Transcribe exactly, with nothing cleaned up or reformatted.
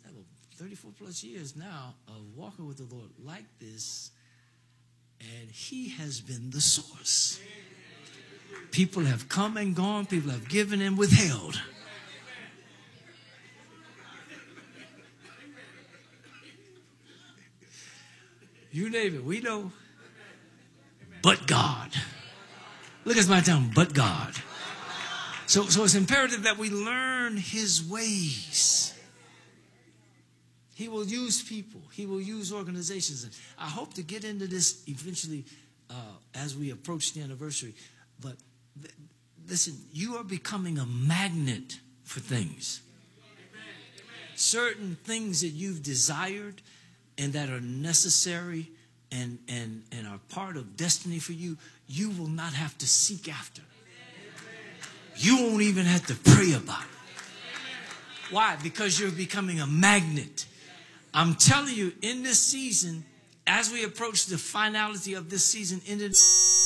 have thirty-four plus years now of walking with the Lord like this, and he has been the source. People have come and gone. People have given and withheld. You name it, we know. But God. Look at my tongue, but God. So, so it's imperative that we learn his ways. He will use people. He will use organizations. And I hope to get into this eventually uh, as we approach the anniversary. But th- listen, you are becoming a magnet for things. Certain things that you've desired and that are necessary and, and, and are part of destiny for you, you will not have to seek after. You won't even have to pray about it. Why? Because you're becoming a magnet. I'm telling you, in this season, as we approach the finality of this season, in the